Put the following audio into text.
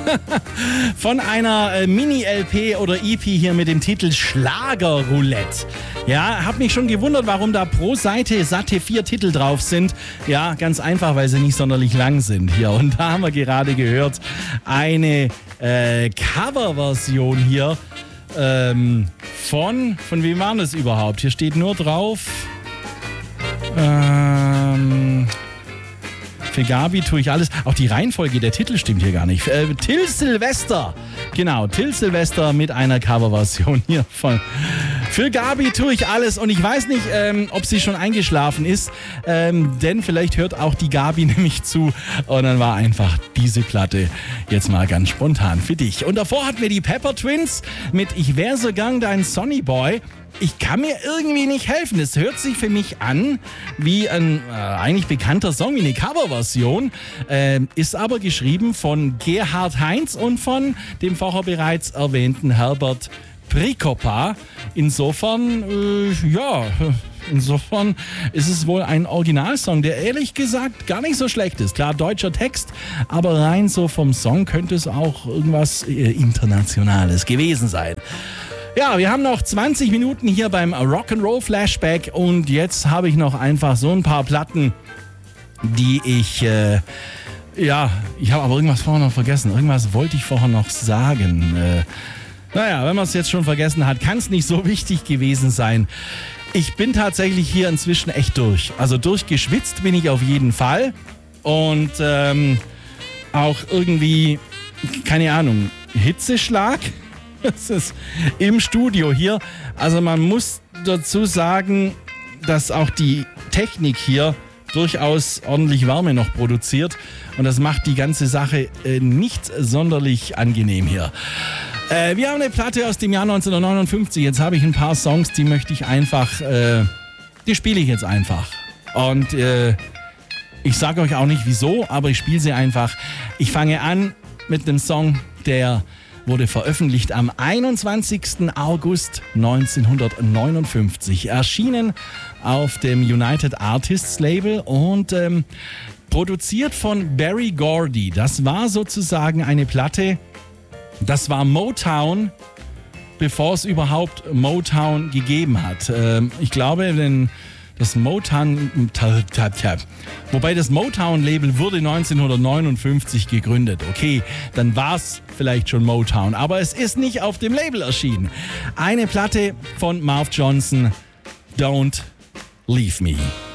Von einer Mini-LP oder EP hier mit dem Titel Schlagerroulette. Ja, hab mich schon gewundert, warum da pro Seite satte 4 Titel drauf sind. Ja, ganz einfach, weil sie nicht sonderlich lang sind hier. Und da haben wir gerade gehört, eine Coverversion hier von wem war das überhaupt? Hier steht nur drauf, für Gabi tue ich alles. Auch die Reihenfolge der Titel stimmt hier gar nicht. Till Silvester. Genau, Till Silvester mit einer Coverversion hier von Für Gabi tue ich alles. Und ich weiß nicht, ob sie schon eingeschlafen ist, denn vielleicht hört auch die Gabi nämlich zu. Und dann war einfach diese Platte jetzt mal ganz spontan für dich. Und davor hatten wir die Pepper Twins mit Ich wär so gern dein Sonny Boy. Ich kann mir irgendwie nicht helfen. Es hört sich für mich an wie ein eigentlich bekannter Song, wie eine Coverversion. Ist aber geschrieben von Gerhard Heinz und von dem vorher bereits erwähnten Herbert Prikopa. Insofern ist es wohl ein Originalsong, der ehrlich gesagt gar nicht so schlecht ist. Klar, deutscher Text, aber rein so vom Song könnte es auch irgendwas Internationales gewesen sein. Ja, wir haben noch 20 Minuten hier beim Rock'n'Roll Flashback und jetzt habe ich noch einfach so ein paar Platten, die ich habe aber irgendwas vorher noch vergessen. Irgendwas wollte ich vorher noch sagen. Wenn man es jetzt schon vergessen hat, kann es nicht so wichtig gewesen sein. Ich bin tatsächlich hier inzwischen echt durch. Also durchgeschwitzt bin ich auf jeden Fall und auch irgendwie, keine Ahnung, Hitzeschlag. Das ist im Studio hier. Also man muss dazu sagen, dass auch die Technik hier durchaus ordentlich Wärme noch produziert. Und das macht die ganze Sache nicht sonderlich angenehm hier. Wir haben eine Platte aus dem Jahr 1959. Jetzt habe ich ein paar Songs, die möchte ich einfach, die spiele ich jetzt einfach. Und ich sage euch auch nicht wieso, aber ich spiele sie einfach. Ich fange an mit einem Song, der wurde veröffentlicht am 21. August 1959. Erschienen auf dem United Artists Label und produziert von Berry Gordy. Das war sozusagen eine Platte, das war Motown, bevor es überhaupt Motown gegeben hat. Ich glaube, das Motown-Label wurde 1959 gegründet. Okay, dann war es vielleicht schon Motown, aber es ist nicht auf dem Label erschienen. Eine Platte von Marv Johnson, Don't Leave Me.